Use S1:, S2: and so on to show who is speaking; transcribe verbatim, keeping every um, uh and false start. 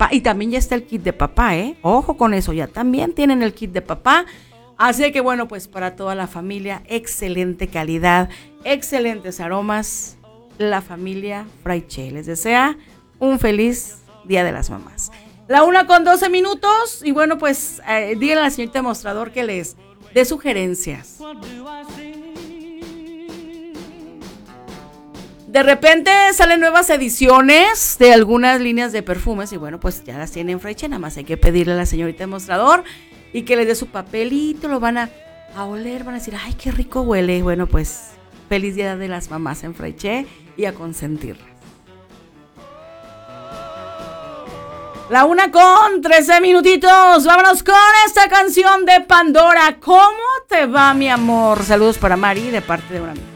S1: papá. Y también ya está el kit de papá, ¿eh? Ojo con eso, ya también tienen el kit de papá. Así que bueno, pues para toda la familia, excelente calidad, excelentes aromas. La familia Fraiche les desea un feliz Día de las Mamás. La una con doce minutos. Y bueno, pues eh, díganle a la señorita demostrador que les dé sugerencias. De repente salen nuevas ediciones de algunas líneas de perfumes y bueno, pues ya las tienen Fraiche, nada más hay que pedirle a la señorita demostrador y que les dé su papelito, lo van a, a oler, van a decir, ay, qué rico huele. Bueno, pues feliz Día de las Mamás en Fraiche y a consentirlas. La una con trece minutitos, vámonos con esta canción de Pandora. ¿Cómo te va, mi amor? Saludos para Mari de parte de una amiga.